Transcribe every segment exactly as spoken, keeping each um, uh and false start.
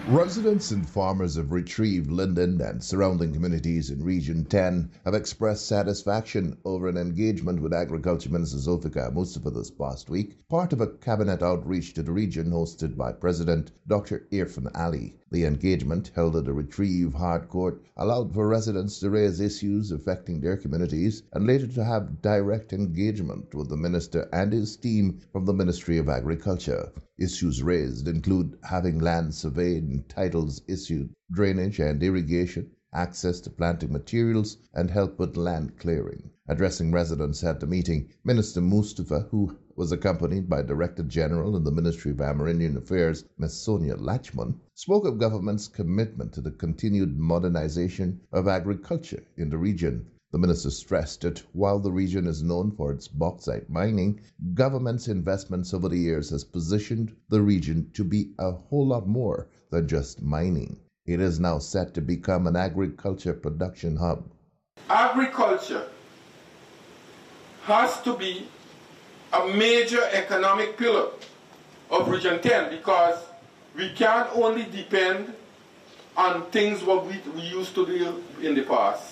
Residents and farmers of Retrieve, Linden and surrounding communities in Region ten have expressed satisfaction over an engagement with Agriculture Minister Zulfikar Mustafa this past week, part of a cabinet outreach to the region hosted by President Doctor Irfan Ali. The engagement, held at the Retrieve Hard Court, allowed for residents to raise issues affecting their communities and later to have direct engagement with the minister and his team from the Ministry of Agriculture. Issues raised include having land surveyed and titles issued, drainage and irrigation, access to planting materials, and help with land clearing. Addressing residents at the meeting, Minister Mustafa, who was accompanied by Director General in the Ministry of Amerindian Affairs, Miz Sonia Lachman, spoke of government's commitment to the continued modernization of agriculture in the region. The minister stressed that while the region is known for its bauxite mining, government's investments over the years has positioned the region to be a whole lot more than just mining. It is now set to become an agriculture production hub. Agriculture has to be a major economic pillar of Region ten because we can't only depend on things what we, we used to do in the past.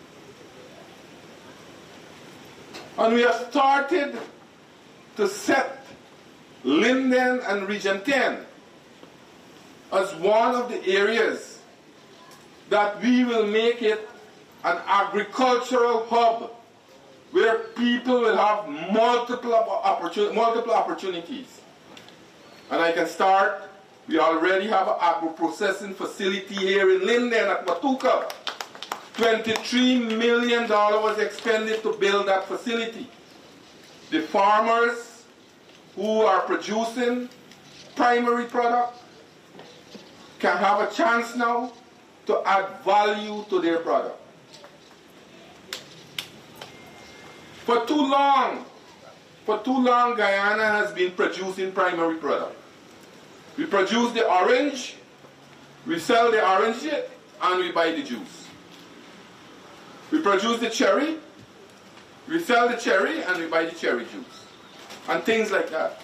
And we have started to set Linden and Region ten as one of the areas that we will make it an agricultural hub where people will have multiple, opportun multiple opportunities. And I can start, we already have an agro-processing facility here in Linden at Watuka. twenty-three million dollars was expended to build that facility. The farmers who are producing primary product can have a chance now to add value to their product. For too long, for too long, Guyana has been producing primary product. We produce the orange, we sell the orange, and we buy the juice. We produce the cherry, we sell the cherry, and we buy the cherry juice, and things like that.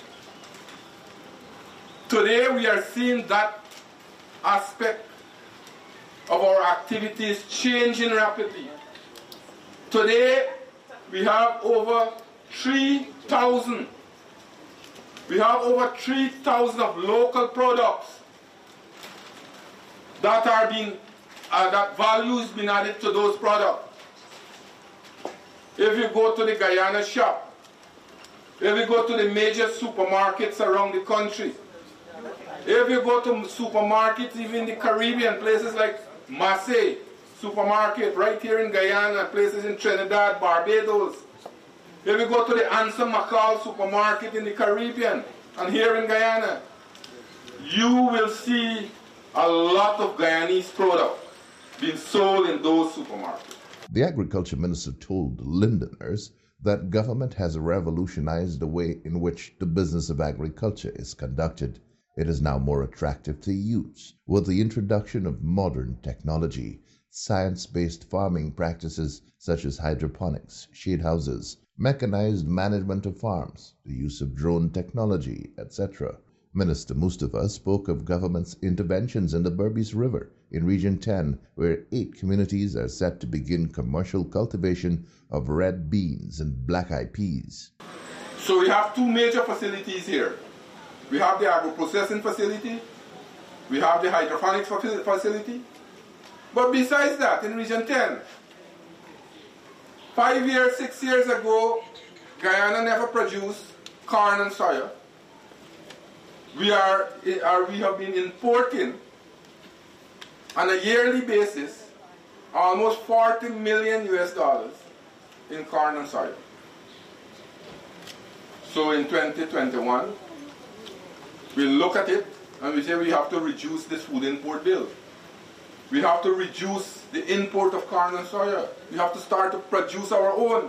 Today we are seeing that aspect of our activities changing rapidly. Today we have over three thousand. We have over three thousand of local products that are being, uh, that value is being added to those products. If you go to the Guyana shop, if you go to the major supermarkets around the country, if you go to supermarkets even in the Caribbean, places like Marseille supermarket right here in Guyana, places in Trinidad, Barbados, if you go to the Anson Macau supermarket in the Caribbean and here in Guyana, you will see a lot of Guyanese product being sold in those supermarkets. The Agriculture Minister told Lindeners that government has revolutionized the way in which the business of agriculture is conducted. It is now more attractive to youths with the introduction of modern technology, science-based farming practices such as hydroponics, shade houses, mechanized management of farms, the use of drone technology, et cetera. Minister Mustafa spoke of government's interventions in the Berbice River in Region ten, where eight communities are set to begin commercial cultivation of red beans and black-eyed peas. So we have two major facilities here. We have the agro-processing facility, we have the hydroponics facility, but besides that, in Region ten, five years, six years ago, Guyana never produced corn and soya. We, are, are, we have been importing on a yearly basis almost forty million U S dollars in corn and soya. So in twenty twenty-one, we look at it and we say we have to reduce this food import bill. We have to reduce the import of corn and soya. We have to start to produce our own.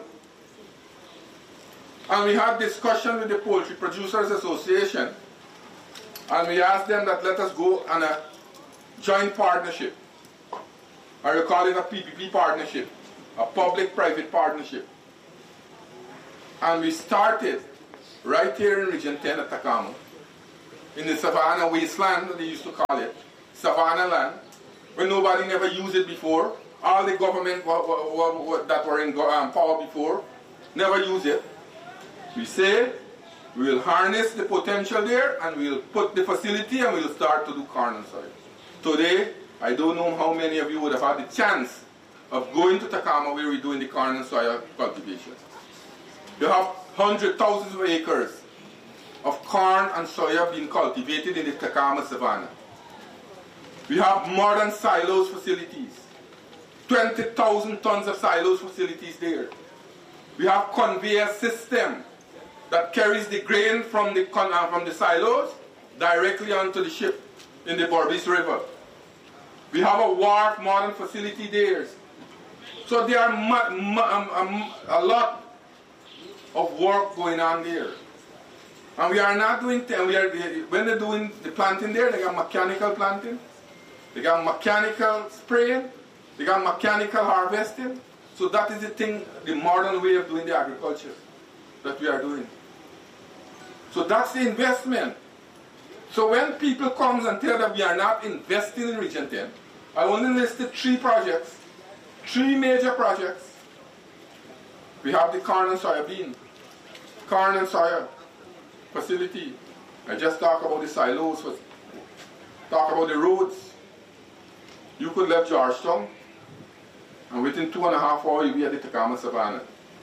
And we had discussion with the Poultry Producers Association, and we asked them that let us go on a joint partnership. I will call it a P P P partnership, a public-private partnership. And we started right here in Region ten at Takamo, in the Savannah Wasteland, they used to call it, savanna land, where nobody never used it before. All the government that were in um, power before never used it. We say we will harness the potential there and we will put the facility and we will start to do corn and soya. Today, I don't know how many of you would have had the chance of going to Takama where we're doing the corn and soya cultivation. You have hundreds, thousands of acres of corn and soya being cultivated in the Takama savanna. We have modern silos facilities, twenty thousand tons of silos facilities there. We have conveyor system that carries the grain from the, uh, from the silos directly onto the ship in the Borbis River. We have a wharf modern facility there. So there are um, um, a lot of work going on there. And we are not doing, we are, when they're doing the planting there, they got mechanical planting, they got mechanical spraying, they got mechanical harvesting. So that is the thing, the modern way of doing the agriculture that we are doing. So that's the investment. So when people come and tell that we are not investing in Region ten, I only listed three projects, three major projects. We have the corn and soybean, corn and soya facility. I just talk about the silos, talk about the roads. You could leave Georgetown, and within two and a half hours you'll be at the Takama Savannah.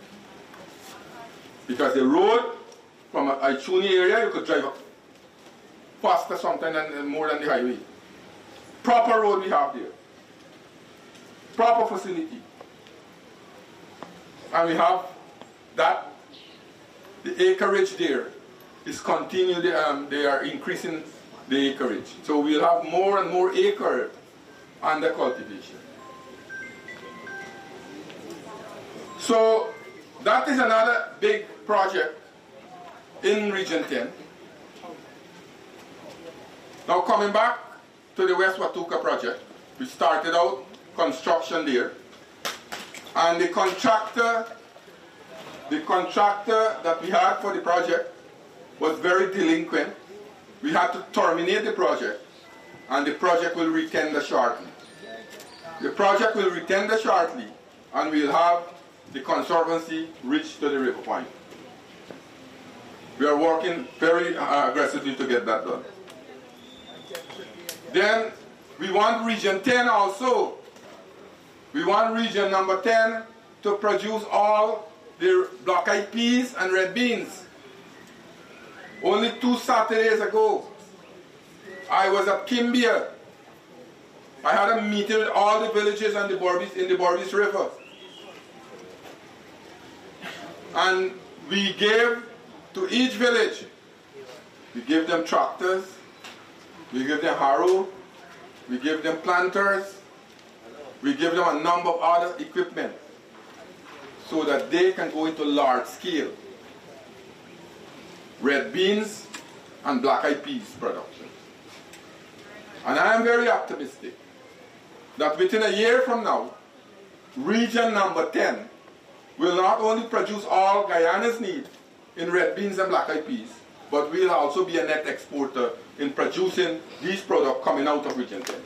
Because the road from Aichuni area, you could drive up faster sometimes than more than the highway. Proper road we have there. Proper facility. And we have that, the acreage there is continued, um, they are increasing the acreage. So we'll have more and more acre under cultivation. So that is another big project in Region ten. Now coming back to the West Watuka project, we started out construction there, and the contractor, the contractor that we had for the project was very delinquent. We had to terminate the project, and the project will retender shortly. The project will retender shortly, and we'll have the conservancy reach to the river point. We are working very uh, aggressively to get that done. Then we want Region ten also. We want Region number ten to produce all the black-eyed peas and red beans. Only two Saturdays ago, I was at Kimbia. I had a meeting with all the villages and the Borbis, in the Borbis River. And we gave to each village, we give them tractors, we give them harrow, we give them planters, we give them a number of other equipment so that they can go into large scale red beans and black-eyed peas production. And I am very optimistic that within a year from now, Region number ten will not only produce all Guyana's need in red beans and black-eyed peas, but will also be a net exporter in producing these products coming out of Region ten.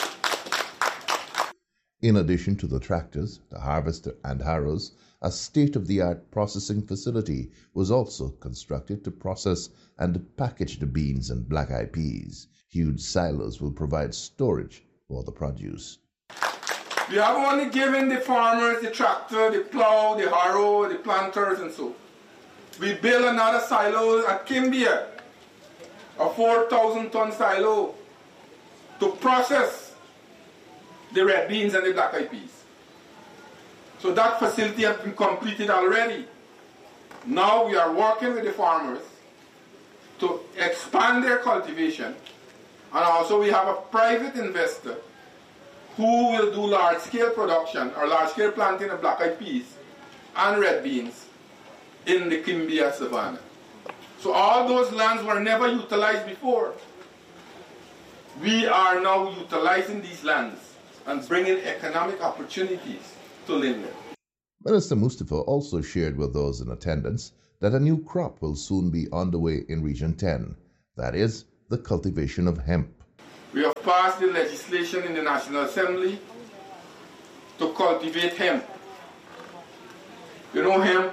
In addition to the tractors, the harvester and harrows, a state-of-the-art processing facility was also constructed to process and package the beans and black-eyed peas. Huge silos will provide storage for the produce. We have only given the farmers the tractor, the plow, the harrow, the planters, and so. We built another silo at Kimbia, a four thousand ton silo, to process the red beans and the black-eyed peas. So that facility has been completed already. Now we are working with the farmers to expand their cultivation, and also we have a private investor who will do large-scale production or large-scale planting of black-eyed peas and red beans in the Kimbia Savannah. So all those lands were never utilized before. We are now utilizing these lands and bringing economic opportunities to Linden. Minister Mustafa also shared with those in attendance that a new crop will soon be underway in Region ten, that is, the cultivation of hemp. We have passed the legislation in the National Assembly to cultivate hemp. You know, hemp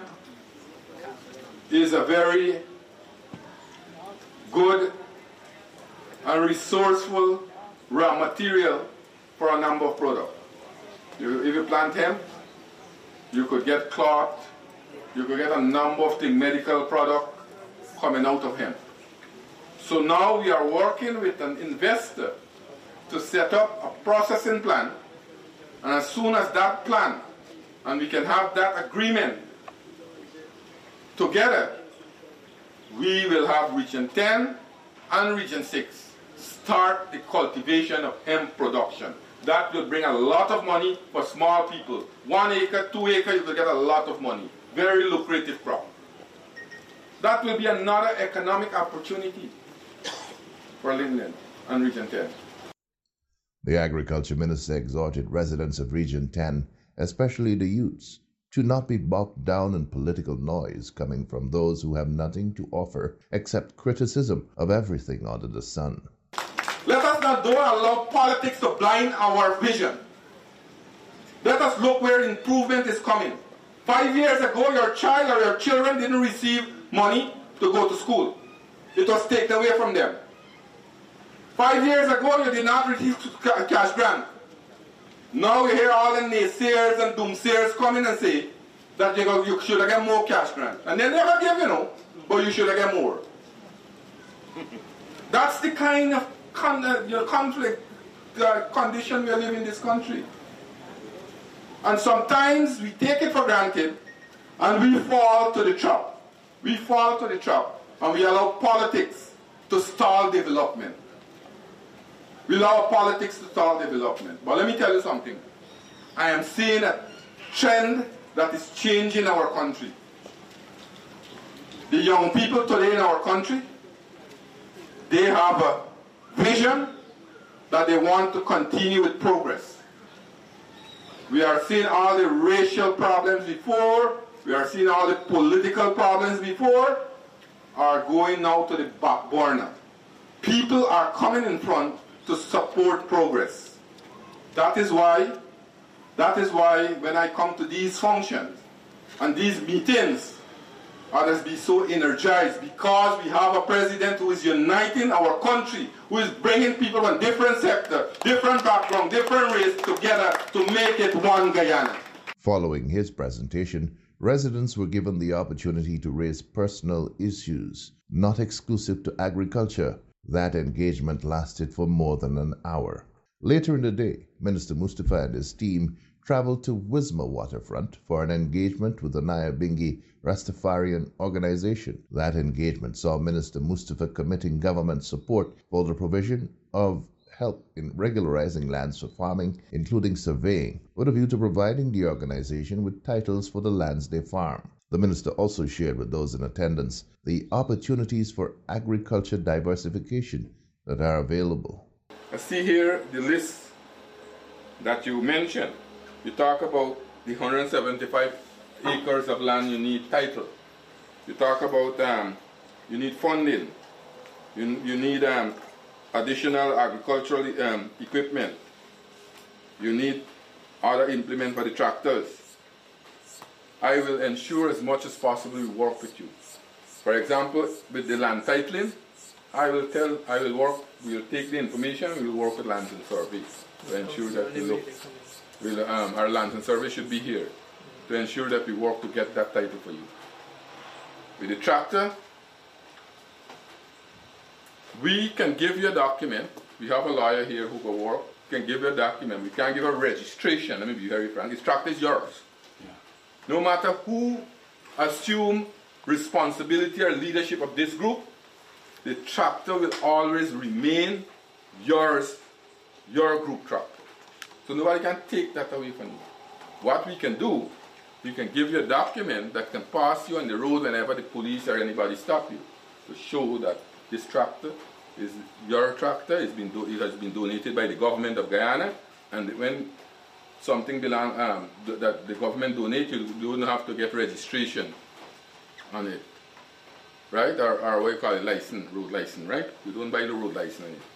is a very good and resourceful raw material for a number of products. You, if you plant hemp, you could get cloth, you could get a number of things, medical products coming out of hemp. So now we are working with an investor to set up a processing plant, and as soon as that plant, and we can have that agreement together, we will have Region ten and Region six start the cultivation of hemp production. That will bring a lot of money for small people. One acre, two acre, you will get a lot of money. Very lucrative crop. That will be another economic opportunity for Linden and Region ten. The Agriculture Minister exhorted residents of Region ten, especially the youths, to not be bogged down in political noise coming from those who have nothing to offer except criticism of everything under the sun. Let us not don't allow politics to blind our vision. Let us look where improvement is coming. Five years ago, your child or your children didn't receive money to go to school. It was taken away from them. Five years ago, you did not receive cash grant. Now you hear all the naysayers and doomsayers coming and say that you, go, you should have get more cash grant. And they never give, you know, but you should have get more. That's the kind of con uh, you know, conflict uh, condition we live in this country. And sometimes we take it for granted and we fall to the trap. We fall to the trap and we allow politics to stall development. We allow politics to stall development. But let me tell you something. I am seeing a trend that is changing our country. The young people today in our country, they have a vision that they want to continue with progress. We are seeing all the racial problems before, we are seeing all the political problems before, are going now to the back burner. People are coming in front to support progress. That is why, that is why when I come to these functions and these meetings, others be so energized because we have a president who is uniting our country, who is bringing people from different sectors, different background, different race together to make it one Guyana. Following his presentation, residents were given the opportunity to raise personal issues, not exclusive to agriculture. That engagement lasted for more than an hour. Later in the day, Minister Mustapha and his team traveled to Wisma Waterfront for an engagement with the Nyabinghi Rastafarian organization. That engagement saw Minister Mustapha committing government support for the provision of help in regularizing lands for farming, including surveying, with a view to providing the organization with titles for the lands they farm. The minister also shared with those in attendance the opportunities for agriculture diversification that are available. I see here the list that you mentioned. You talk about the one hundred seventy-five acres of land you need title. You talk about um, you need funding. You, you need um, additional agricultural um, equipment. You need other implement for the tractors. I will ensure as much as possible we work with you. For example, with the land titling, I will tell, I will work, we will take the information, we will work with Lands and Survey to ensure that we look, we'll, um, our Lands and Survey should be here to ensure that we work to get that title for you. With the tractor, we can give you a document. We have a lawyer here who can work, can give you a document. We can't give a registration, let me be very frank. This tractor is yours. No matter who assume responsibility or leadership of this group, the tractor will always remain yours, your group tractor. So nobody can take that away from you. What we can do, we can give you a document that can pass you on the road whenever the police or anybody stop you, to show that this tractor is your tractor, it's been do it has been donated by the government of Guyana, and when something belong, um, th that the government donate, you don't have to get registration on it, right? Or, or what you call it, license, road license, right? You don't buy the road license on it.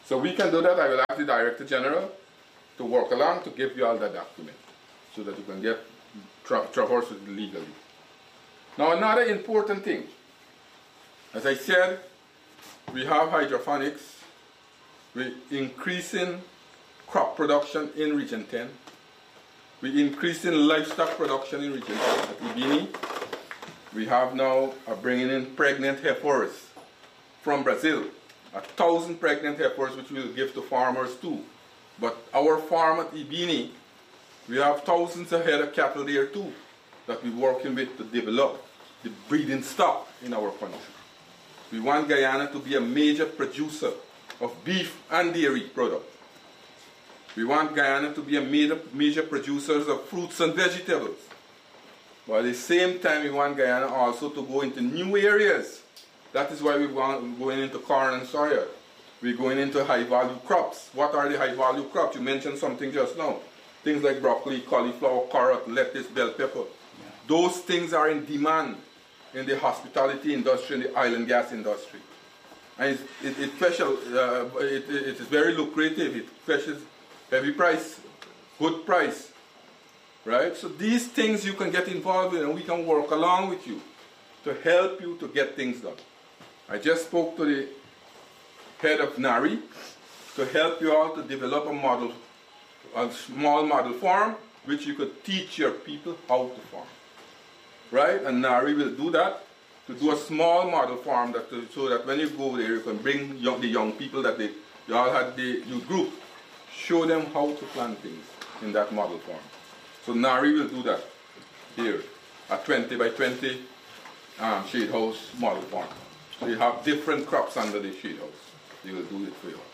So we can do that. I will ask the Director General to work along to give you all that document so that you can get tra traverse it legally. Now another important thing, as I said, we have hydroponics, we're increasing crop production in Region ten, we're increasing livestock production in Region ten at Ibini. We have now uh, bringing in pregnant heifers from Brazil, a thousand pregnant heifers which we will give to farmers too. But our farm at Ibini, we have thousands of head of cattle there too that we're working with to develop the breeding stock in our country. We want Guyana to be a major producer of beef and dairy products. We want Guyana to be a major, major producer of fruits and vegetables. But at the same time, we want Guyana also to go into new areas. That is why we want, we're going into corn and soya. We're going into high-value crops. What are the high-value crops? You mentioned something just now. Things like broccoli, cauliflower, carrot, lettuce, bell pepper. Yeah. Those things are in demand in the hospitality industry and the oil and gas industry. And it, it, it, special, uh, it, it is very lucrative. It fetches heavy price, good price. Right? So these things you can get involved in and we can work along with you to help you to get things done. I just spoke to the head of NARI to help you all to develop a model, a small model farm which you could teach your people how to farm. Right? And NARI will do that, to do a small model farm that to, so that when you go there you can bring young, the young people that they, you all had the youth group, show them how to plant things in that model farm. So NARI will do that here, a twenty by twenty um, shade house model farm. So you have different crops under the shade house. They will do it for you.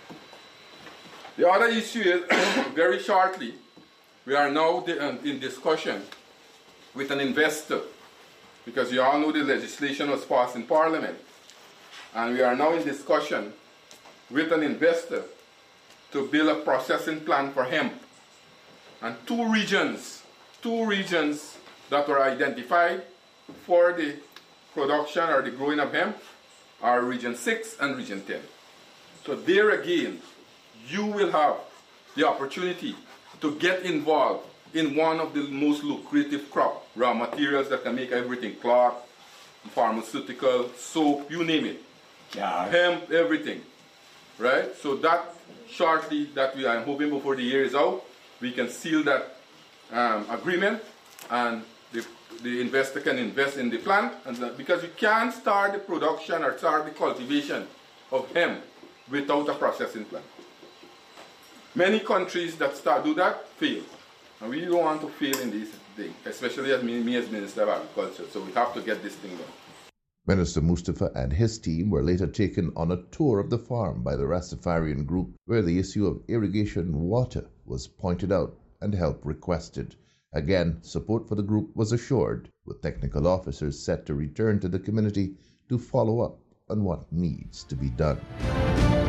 The other issue is, very shortly, we are now in discussion with an investor, because you all know the legislation was passed in Parliament, and we are now in discussion with an investor to build a processing plant for hemp. And two regions, two regions that were identified for the production or the growing of hemp are Region six and Region ten. So there again, you will have the opportunity to get involved in one of the most lucrative crop, raw materials that can make everything, cloth, pharmaceutical, soap, you name it. Yeah. Hemp, everything. Right? So that shortly, that we are hoping before the year is out, we can seal that um, agreement, and the, the investor can invest in the plant, and that, because you can't start the production or start the cultivation of hemp without a processing plant. Many countries that start do that fail, and we don't want to fail in this thing, especially as me, me as Minister of Agriculture. So we have to get this thing done. Minister Mustafa and his team were later taken on a tour of the farm by the Rastafarian group, where the issue of irrigation water was pointed out and help requested. Again, support for the group was assured, with technical officers set to return to the community to follow up on what needs to be done.